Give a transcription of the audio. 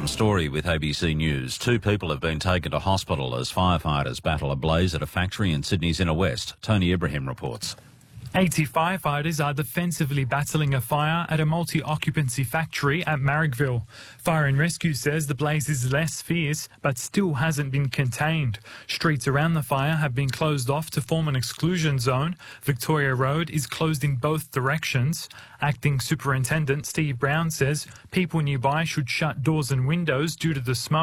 from Story with ABC News. 2 people have been taken to hospital as firefighters battle a blaze at a factory in Sydney's inner west. Tony Ibrahim reports. 80 firefighters are defensively battling a fire at a multi-occupancy factory at Marrickville. Fire and Rescue says the blaze is less fierce but still hasn't been contained. Streets around the fire have been closed off to form an exclusion zone. Victoria Road is closed in both directions. Acting Superintendent Steve Brown says people nearby should shut doors and windows due to the smoke.